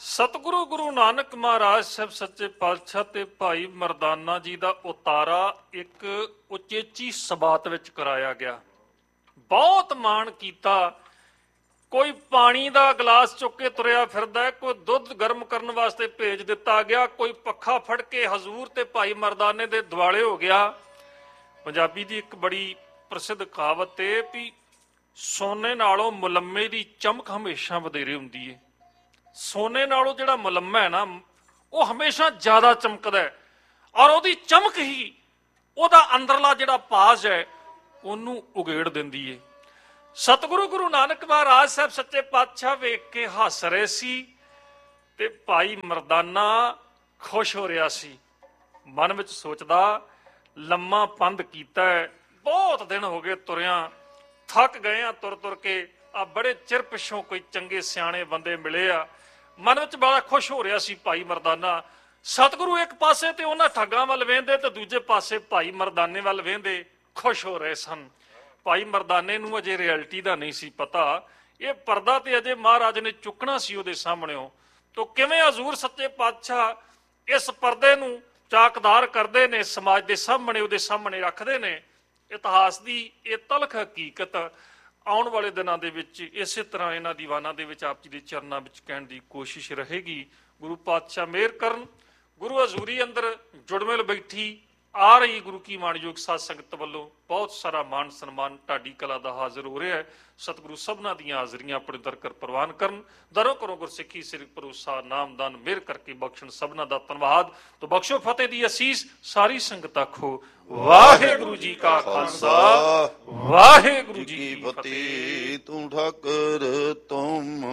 ਸਤਿਗੁਰੂ ਗੁਰੂ ਨਾਨਕ ਮਹਾਰਾਜ ਸਾਹਿਬ ਸੱਚੇ ਪਾਤਸ਼ਾਹ ਤੇ ਭਾਈ ਮਰਦਾਨਾ ਜੀ ਦਾ ਉਤਾਰਾ ਇੱਕ ਉਚੇਚੀ ਸਬਾਤ ਵਿੱਚ ਕਰਾਇਆ ਗਿਆ। ਬਹੁਤ ਮਾਣ ਕੀਤਾ। ਕੋਈ ਪਾਣੀ ਦਾ ਗਲਾਸ ਚੁੱਕ ਕੇ ਤੁਰਿਆ ਫਿਰਦਾ, ਕੋਈ ਦੁੱਧ ਗਰਮ ਕਰਨ ਵਾਸਤੇ ਭੇਜ ਦਿੱਤਾ ਗਿਆ, ਕੋਈ ਪੱਖਾ ਫੜ ਕੇ ਹਜ਼ੂਰ ਤੇ ਭਾਈ ਮਰਦਾਨੇ ਦੇ ਦੁਆਲੇ ਹੋ ਗਿਆ। ਪੰਜਾਬੀ ਦੀ ਇੱਕ ਬੜੀ ਪ੍ਰਸਿੱਧ ਕਹਾਵਤ ਹੈ ਵੀ ਸੋਨੇ ਨਾਲੋਂ ਮੁਲੰਮੇ ਦੀ ਚਮਕ ਹਮੇਸ਼ਾ ਵਧੇਰੇ ਹੁੰਦੀ ਹੈ। ਸੋਨੇ ਨਾਲੋਂ ਜਿਹੜਾ ਮੁਲੰਮਾ ਹੈ ਨਾ, ਉਹ ਹਮੇਸ਼ਾ ਜ਼ਿਆਦਾ ਚਮਕਦਾ ਹੈ, ਔਰ ਉਹਦੀ ਚਮਕ ਹੀ ਉਹਦਾ ਅੰਦਰਲਾ ਜਿਹੜਾ ਪਾਜ ਹੈ ਉਹਨੂੰ ਉਗੇੜ ਦਿੰਦੀ ਹੈ। ਸਤਿਗੁਰੂ ਗੁਰੂ ਨਾਨਕ ਮਹਾਰਾਜ ਸਾਹਿਬ ਸੱਚੇ ਪਾਤਸ਼ਾਹ ਵੇਖ ਕੇ ਹੱਸ ਰਹੇ ਸੀ ਤੇ ਭਾਈ ਮਰਦਾਨਾ ਖੁਸ਼ ਹੋ ਰਿਹਾ ਸੀ। ਮਨ ਵਿੱਚ ਸੋਚਦਾ, ਲੰਮਾ ਪੰਧ ਕੀਤਾ ਹੈ, ਬਹੁਤ ਦਿਨ ਹੋ ਗਏ ਤੁਰਿਆਂ, ਥੱਕ ਗਏ ਆ ਤੁਰ ਤੁਰ ਕੇ, ਆ ਬੜੇ ਚਿਰ ਪਿੱਛੋਂ ਕੋਈ ਚੰਗੇ ਸਿਆਣੇ ਬੰਦੇ ਮਿਲੇ ਆ। ਮਨ ਵਿੱਚ ਬੜਾ ਖੁਸ਼ ਹੋ ਰਿਹਾ ਸੀ ਭਾਈ ਮਰਦਾਨਾ। ਸਤਿਗੁਰੂ ਇੱਕ ਪਾਸੇ ਤੇ ਉਹਨਾਂ ਠੱਗਾਂ ਵੱਲ ਵੇਂਦੇ ਤੇ ਦੂਜੇ ਪਾਸੇ ਭਾਈ ਮਰਦਾਨੇ ਵੱਲ ਵੇਂਦੇ ਖੁਸ਼ ਹੋ ਰਹੇ ਸਨ। ਭਾਈ ਮਰਦਾਨੇ ਨੂੰ ਅਜੇ ਰਿਐਲਿਟੀ ਦਾ ਨਹੀਂ ਸੀ ਪਤਾ। ਇਹ ਪਰਦਾ ਤੇ ਅਜੇ ਮਹਾਰਾਜ ਨੇ ਚੁੱਕਣਾ ਸੀ ਉਹਦੇ ਸਾਹਮਣਿਓ। ਤੋ ਕਿਵੇਂ ਹਜ਼ੂਰ ਸੱਚੇ ਪਾਤਸ਼ਾਹ ਇਸ ਪਰਦੇ ਨੂੰ ਚਾਕਦਾਰ ਕਰਦੇ ਨੇ, ਸਮਾਜ ਦੇ ਸਾਹਮਣੇ ਉਹਦੇ ਸਾਹਮਣੇ ਰੱਖਦੇ ਨੇ। ਇਤਿਹਾਸ ਦੀ ਇਹ ਤਲਖ ਹਕੀਕਤ ਆਉਣ ਵਾਲੇ ਦਿਨਾਂ ਦੇ ਵਿੱਚ ਇਸੇ ਤਰ੍ਹਾਂ ਇਹਨਾਂ ਦੀਵਾਨਾਂ ਦੇ ਵਿੱਚ ਆਪ ਜੀ ਦੇ ਚਰਨਾਂ ਵਿੱਚ ਕਹਿਣ ਦੀ ਕੋਸ਼ਿਸ਼ ਰਹੇਗੀ। ਗੁਰੂ ਪਾਤਸ਼ਾਹ ਮਿਹਰ ਕਰਨ। ਗੁਰੂ ਹਜ਼ੂਰੀ ਅੰਦਰ ਜੁੜਮੇਲ ਬੈਠੀ ਆ ਰਹੀ ਗੁਰੂ ਕੀ ਮਾਣਯੋਗ ਸਾਧ ਸੰਗਤ ਵੱਲੋਂ ਬਹੁਤ ਸਾਰਾ ਮਾਣ ਸਨਮਾਨ ਢਾਡੀ ਕਲਾ ਦਾ ਹਾਜ਼ਰ ਹੋ ਰਿਹਾ ਹੈ। ਸਤਿਗੁਰੂ ਸਭਨਾਂ ਦੀਆਂ ਹਾਜ਼ਰੀਆਂ ਆਪਣੇ ਦਰ ਕਰ ਪ੍ਰਵਾਨ ਕਰਨ। ਦਰੋਂ ਕਰੋ ਗੁਰਸਿੱਖੀ ਸਿਰ ਭਰੋਸਾ ਨਾਮਦਾਨ ਮਿਹਰ ਕਰਕੇ ਬਖਸ਼ਣ। ਸਭਨਾਂ ਦਾ ਧੰਨਵਾਦ। ਤੋ ਬਖਸ਼ੋ ਫਤਿਹ ਦੀ ਅਸੀਸ ਸਾਰੀ ਸੰਗਤ ਆਖੋ ਵਾਹਿਗੁਰੂ ਜੀ ਕਾ ਖਾਲਸਾ ਵਾਹਿਗੁਰੂ ਜੀ ਕੀ ਫਤਿਹ। ਤੂੰ ਠਾਕਰ ਤੁਮ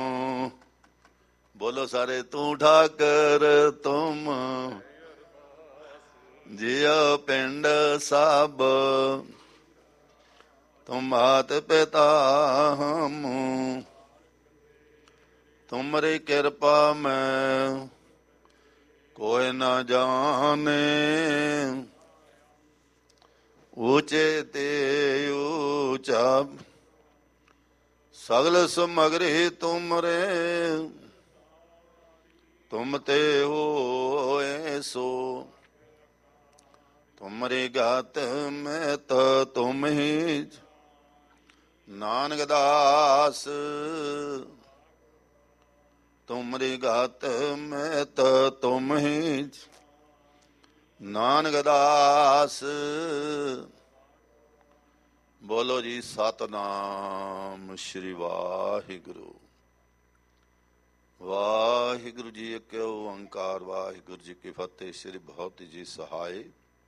ਬੋਲੋ ਸਾਰੇ, ਤੂੰ ਠਾਕਰ ਤੁਮ ਜਿਉ ਪਿੰਡ ਸਭ, ਤੁਮ ਮਾਤ ਪਿਤਾ ਹਮ, ਤੁਮਰੀ ਕਿਰਪਾ ਮੈਂ ਕੋਈ ਨਾ ਜਾਣੇ, ਊਚੇ ਤੇ ਊਚਾ ਸਗਲ ਸਮਗਰੀ ਤੁਮਰੇ, ਤੁਮ ਤੇ ਹੋਏ ਸੋ, ਤੁਮਰੀ ਗਤ ਮੈਂ ਤਾਂ ਤੁਮ ਹੀ ਨਾਨਕ ਦਾਸ, ਤੁਮਰੀ ਗਤ ਮੈਂ ਤਾਂ ਤੁਮ ਹੀ ਨਾਨਕ ਦਾਸ। ਬੋਲੋ ਜੀ ਸਤਿਨਾਮ ਸ਼੍ਰੀ ਵਾਹਿਗੁਰੂ। ਵਾਹਿਗੁਰੂ ਜੀ ਇੱਕ ਓੰਕਾਰ, ਵਾਹਿਗੁਰੂ ਜੀ ਕੀ ਫਤਿਹ। ਸ਼੍ਰੀ ਬਹੁਤ ਜੀ ਸਹਾਏ।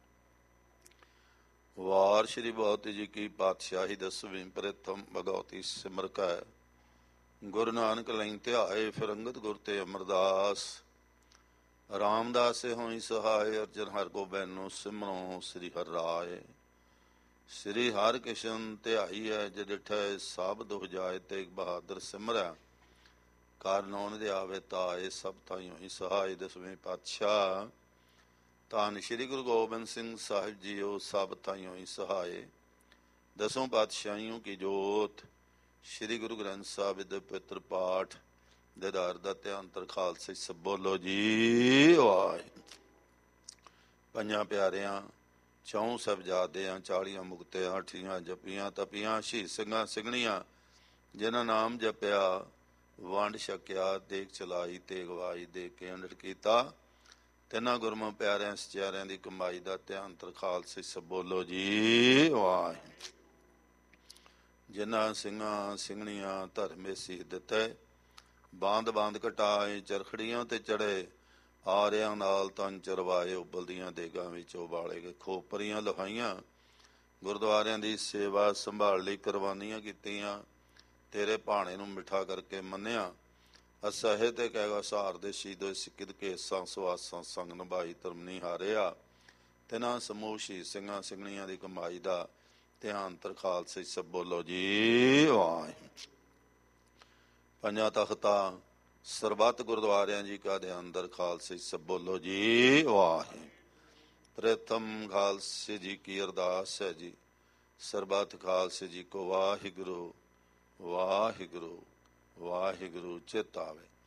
ਵਾਰ ਸ਼੍ਰੀ ਬਹੁਤ ਜੀ ਕੀ ਪਾਤਸ਼ਾਹੀ ਦਸਵੀਂ ਪ੍ਰਥਮ ਭਗਉਤੀ ਸਿਮਰ ਕੈ, ਗੁਰੂ ਨਾਨਕ ਲਈ ਧਿਆਏ ਫਿਰ ਅੰਗਦ ਗੁਰ ਤੇ ਅਮਰਦਾਸ, ਰਾਮਦਾਸ ਹੋਈ ਸਹਾਏ, ਅਰਜਨ ਹਰਿ ਗੋਬਿੰਦ ਸਿਮਰੋ ਸ੍ਰੀ ਹਰਿ ਰਾਏ। ਸ੍ਰੀ ਹਰਿ ਕ੍ਰਿਸ਼ਨ ਧਿਆਈ ਹੈ ਜੇ ਡਿਠੈ, ਸਾਬਦ ਹੋ ਜਾਏ ਤੇਗ ਬਹਾਦਰ ਸਿਮਰੈ, ਕਰ ਨੌਨ ਦੇ ਆਵੇ ਤਾਏ, ਸਭ ਥਾਈ ਹੋਈ ਸਹਾਏ। ਦਸਵੇਂ ਪਾਤਸ਼ਾਹ ਧੰਨ ਸ਼੍ਰੀ ਗੁਰੂ ਗੋਬਿੰਦ ਸਿੰਘ ਸਾਹਿਬ ਜੀਓ, ਸਭ ਥਾਈ ਹੋਈ ਸਹਾਏ। ਦਸੋਂ ਪਾਤਸ਼ਾਹੀਓਂ ਕੀ ਜੋਤ, ਸ਼੍ਰੀ ਗੁਰੂ ਗ੍ਰੰਥ ਸਾਹਿਬ ਦੇ ਪਵਿੱਤਰ ਪਾਠ ਦੇਦਾਰ ਦਾ ਧਿਆਨ ਤਰ ਖਾਲਸੇ ਸਭ ਬੋਲੋ ਜੀ ਵਾਹਿਗੁਰੂ। ਪੰਜਾਂ ਪਿਆਰਿਆਂ, ਚੌਂ ਸਾਹਿਬਜ਼ਾਦਿਆਂ, 40 ਮੁਕਤਿਆਂ, 8 ਜਪੀਆਂ ਤਪੀਆਂ, ਸ਼ਹੀਦ ਸਿੰਘਾਂ ਸਿੰਘਣੀਆਂ, ਜਿਨ੍ਹਾਂ ਨਾਮ ਜਪਿਆ ਵੰਡ ਛਕਿਆ, ਦੇਖ ਚਲਾਈ ਤੇ ਗਵਾਈ ਦੇ ਕੇ ਅੰਡਰ ਕੀਤਾ, ਤਿੰਨਾਂ ਗੁਰਮੁਖ ਪਿਆਰਿਆਂ ਸਚਿਆਰਿਆਂ ਦੀ ਕਮਾਈ ਦਾ ਧਿਆਨ ਤਰ ਖਾਲਸੇ ਸਭ ਬੋਲੋ ਜੀ ਵਾਹਿਗੁਰੂ। ਜਿਨ੍ਹਾਂ ਸਿੰਘਾਂ ਸਿੰਘਣੀਆਂ ਧਰਮੇ ਸੀਸ ਦਿੱਤੇ, ਬਾਂਦ ਬਾਂਦ ਘਟਾਏ, ਚਰਖੜੀਆਂ ਤੇ ਚੜੇ, ਆਰਿਆਂ ਨਾਲ ਤਨ ਚਰਵਾਏ, ਉਬਲਦੀਆਂ ਦੇਗਾਂ ਵਿੱਚ ਉਬਾਲੇ ਗਏ, ਖੋਪਰੀਆਂ ਲਹਾਈਆਂ, ਗੁਰਦੁਆਰਿਆਂ ਦੀ ਸੇਵਾ ਸੰਭਾਲ ਲਈ ਕੁਰਬਾਨੀਆਂ ਕੀਤੀਆਂ, ਤੇਰੇ ਭਾਣੇ ਨੂੰ ਮਿੱਠਾ ਕਰਕੇ ਮੰਨਿਆ, ਅਸਹਿ ਤੇ ਕਹਿਗਾ ਸਹਾਰ ਦੇ ਸ਼ਹੀਦੋ ਸਿੱਕਿਤ ਕੇਸਾਂ ਸੁਆਸਾਂ ਸੰਗ ਨਿਭਾਈ, ਧਰਮ ਨਹੀਂ ਹਾਰਿਆ। ਤਿੰਨਾਂ ਸਮੂਹ ਸ਼ਹੀਦ ਸਿੰਘਾਂ ਸਿੰਘਣੀਆਂ ਦੀ ਕਮਾਈ ਦਾ ਧਿਆਨ ਤਰ ਖਾਲਸੇ ਸਭ ਬੋਲੋ ਜੀ ਵਾਹਿਗੁਰੂ। ਪੰਜਾਂ ਤਖਤਾਂ ਸਰਬੱਤ ਗੁਰਦੁਆਰਿਆਂ ਜੀ ਕਾ ਦੇ ਅੰਦਰ ਖਾਲਸੇ ਸਭ ਬੋਲੋ ਜੀ ਵਾਹਿਗੁਰੂ। ਪ੍ਰਥਮ ਖਾਲਸੇ ਜੀ ਕੀ ਅਰਦਾਸ ਹੈ ਜੀ, ਸਰਬੱਤ ਖਾਲਸੇ ਜੀ ਕੋ ਵਾਹਿਗੁਰੂ ਵਾਹਿਗੁਰੂ ਵਾਹਿਗੁਰੂ ਚਿਤ ਆਵੇ।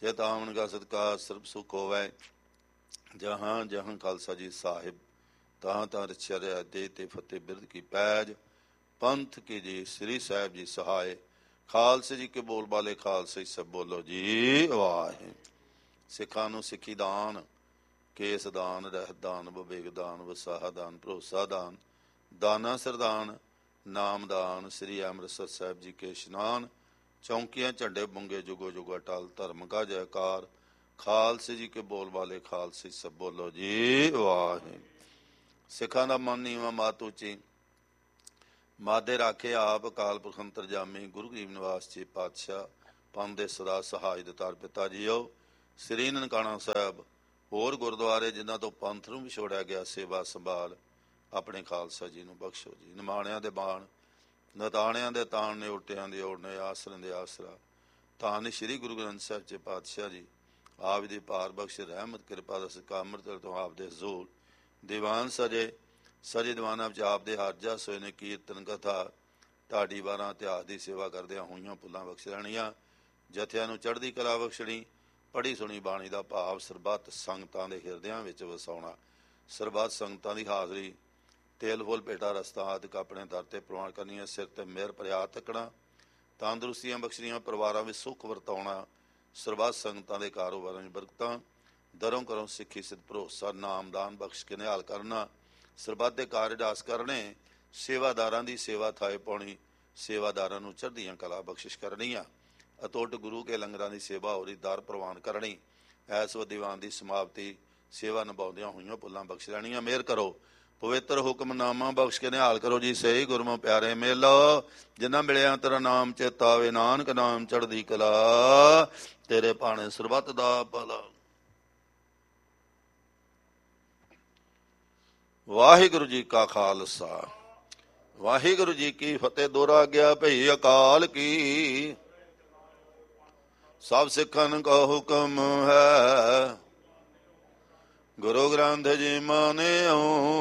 ਖੇਤ ਆਵਣ ਕਾ ਸਦਕਾ ਸਰਬ ਸੁਖ ਹੋਵੈ। ਜਹਾਂ ਜਹਾਂ ਖਾਲਸਾ ਜੀ ਸਾਹਿਬ ਤਾਂ ਤਾਂ ਰਚਿਆ ਦੇ ਤੇ ਫਤਿਹ ਬਿਰਦ ਕੀ ਪੈਜ। ਪੰਥ ਕੀ ਜੀ ਸ੍ਰੀ ਸਾਹਿਬ ਜੀ ਸਹਾਏ। ਖਾਲਸੇ ਜੀ ਕੇ ਬੋਲ ਬਾਲੇ ਖਾਲਸੇ ਸਭ ਬੋਲੋ ਜੀ ਵਾਹਿ। ਸਿੱਖਾਂ ਨੂੰ ਸਿੱਖੀ ਦਾਨ, ਕੇਸ ਦਾਨ, ਰਹਿਤ ਦਾਨ, ਵਿਵੇਕ ਦਾਨ, ਵਸਾਹ ਦਾਨ, ਭਰੋਸਾ ਦਾਨ, ਦਾਨਾ ਸਰਦਾਨ, ਨਾਮਦਾਨ, ਸ੍ਰੀ ਅੰਮ੍ਰਿਤਸਰ ਸਾਹਿਬ ਜੀ ਕੇ ਇਸ਼ਨਾਨ। ਚੌਂਕੀਆਂ ਝੰਡੇ ਬੁੰਗੇ ਜੁਗੋ ਜੁਗ ਅਟਲ, ਧਰਮ ਕਾ ਜੈਕਾਰ। ਖਾਲਸੇ ਜੀ ਕੇ ਬੋਲ ਵਾਲੇ ਖਾਲਸੇ ਸਭ ਬੋਲੋ ਜੀ ਵਾਹਿ। ਸਿੱਖਾਂ ਦਾ ਮਨ ਨੀਵਾਂ ਮਾਤ ਉੱਚੀ, ਮਾਦੇ ਰਾਖੇ ਆਪ ਅਕਾਲ ਪੁਰਖ ਅੰਤਰਜਾਮੀ। ਗੁਰੂ ਗਰੀਬ ਨਿਵਾਸ ਜੀ ਪਾਤਸ਼ਾਹ ਪੰਥ ਦੇ ਸਦਾ ਸਹਾਇ ਦਤਾਰ ਪਿਤਾ ਜੀਓ। ਸ੍ਰੀ ਨਨਕਾਣਾ ਸਾਹਿਬ ਹੋਰ ਗੁਰਦੁਆਰੇ ਜਿਨ੍ਹਾਂ ਤੋਂ ਪੰਥ ਨੂੰ ਵਿਛੋੜਿਆ ਗਿਆ, ਸੇਵਾ ਸੰਭਾਲ ਆਪਣੇ ਖਾਲਸਾ ਜੀ ਨੂੰ ਬਖਸ਼ੋ ਜੀ। ਨਿਮਾਣਿਆਂ ਦੇ ਬਾਣ, ਨਤਾਣਿਆਂ ਦੇ ਤਾਣ, ਨੇ ਉਲਟਿਆਂ ਦੇ ਓੜਨੇ, ਆਸਰਿਆਂ ਦੇ ਆਸਰਾ। ਧੰਨ ਸ੍ਰੀ ਗੁਰੂ ਗ੍ਰੰਥ ਸਾਹਿਬ ਜੀ ਪਾਤਸ਼ਾਹ ਜੀ ਆਪ ਦੀ ਭਾਰ ਬਖਸ਼ ਰਹਿਮਤ ਕਿਰਪਾ ਦਾ ਸਦਕਾ ਅੰਮ੍ਰਿਤ ਤੋਂ ਆਪ ਦੇ ਹਜ਼ੂਰ ਦੀਵਾਨ ਸਜੇ। ਸਜੇ ਦੀਵਾਨਾਂ ਵਿੱਚ ਆਪ ਦੇ ਹਰ ਜਸ ਹੋਏ ਨੇ। ਕੀਰਤਨ ਕਥਾ ਢਾਡੀ ਵਾਰਾਂ ਇਤਿਹਾਸ ਦੀ ਸੇਵਾ ਕਰਦਿਆਂ ਹੋਈਆਂ ਭੁੱਲਾਂ ਬਖਸ਼ ਲੈਣੀਆਂ। ਜਥਿਆਂ ਨੂੰ ਚੜ੍ਹਦੀ ਕਲਾ ਬਖਸ਼ਣੀ। ਪੜ੍ਹੀ ਸੁਣੀ ਬਾਣੀ ਦਾ ਭਾਵ ਸਰਬੱਤ ਸੰਗਤਾਂ ਦੇ ਹਿਰਦਿਆਂ ਵਿੱਚ ਵਸਾਉਣਾ। ਸਰਬੱਤ ਸੰਗਤਾਂ ਦੀ ਹਾਜ਼ਰੀ, ਤੇਲ ਫੁੱਲ ਭੇਟਾ ਰਸਤਾ ਆਦਿਕ ਆਪਣੇ ਦਰ ਤੇ ਪ੍ਰਵਾਨ ਕਰਨੀਆਂ। ਸਿਰ ਤੇ ਮਿਹਰ ਭਰਿਆ ਤੱਕਣਾ, ਤੰਦਰੁਸਤੀਆਂ ਬਖਸ਼ਣੀਆਂ, ਪਰਿਵਾਰਾਂ ਵਿੱਚ ਸੁੱਖ ਵਰਤਾਉਣਾ। ਸਰਬੱਤ ਸੰਗਤਾਂ ਦੇ ਕਾਰੋਬਾਰਾਂ ਵਿੱਚ ਬਰਕਤਾਂ, ਦਰੋਂ ਕਰੋਂ ਸਿੱਖੀ ਸਿੱਧ ਭਰੋਸਾ, ਨਾਮਦਾਨ ਬਖਸ਼ ਕੇ ਨਿਹਾਲ ਕਰਨਾ। ਸਰਬੱਤ ਦੇ ਕਾਰਜ ਆਸ ਕਰਨੇ, ਸੇਵਾਦਾਰਾਂ ਦੀ ਸੇਵਾ ਥਾਏ ਪਾਉਣੀ। ਸੇਵਾਦਾਰਾਂ ਨੂੰ ਚੜ੍ਹਦੀਆਂ ਕਲਾ ਬਖਸ਼ਿਸ਼ ਕਰਨੀਆਂ। ਅਤੁੱਟ ਗੁਰੂ ਕੇ ਲੰਗਰਾਂ ਦੀ ਸੇਵਾ ਹੋਰੀ ਦਰ ਪ੍ਰਵਾਨ ਕਰਨੀ। ਐਸ ਦੀਵਾਨ ਦੀ ਸਮਾਪਤੀ ਸੇਵਾ ਨਿਭਾਉਂਦਿਆਂ ਹੋਈਆਂ ਭੁੱਲਾਂ ਬਖਸ਼ ਲੈਣੀਆਂ। ਮਿਹਰ ਕਰੋ, ਪਵਿੱਤਰ ਹੁਕਮਨਾਮਾ ਬਖਸ਼ ਕੇ ਨਿਹਾਲ ਕਰੋ ਜੀ। ਸਹੀ ਗੁਰਮੁਖ ਪਿਆਰੇ ਮੇਲੋ, ਜਿਨ੍ਹਾਂ ਮਿਲਿਆ ਤੇਰਾ ਨਾਮ ਚੇਤਾਵੇ। ਨਾਨਕ ਨਾਮ ਚੜ੍ਹਦੀ ਕਲਾ, ਤੇਰੇ ਭਾਣੇ ਸਰਬੱਤ ਦਾ ਭਲਾ। ਵਾਹਿਗੁਰੂ ਜੀ ਕਾ ਖਾਲਸਾ, ਵਾਹਿਗੁਰੂ ਜੀ ਕੀ ਫਤਿਹ। ਦੋਹਰਾ ਗਿਆ ਭਈ ਅਕਾਲ ਕੀ, ਸਭ ਸਿੱਖਨ ਕਾ ਹੁਕਮ ਹੈ। ਗੁਰੂ ਗ੍ਰੰਥ ਜੀ ਮਾਨਿਓ,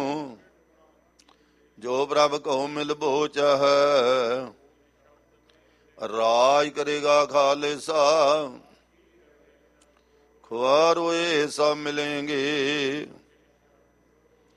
ਜੋ ਪ੍ਰਭ ਕਉ ਮਿਲਬੋ ਚਾਹੈ। ਰਾਜ ਕਰੇਗਾ ਖਾਲਸਾ, ਖੁਆਰ ਹੋਏ ਸਭ ਮਿਲੇਂਗੇ।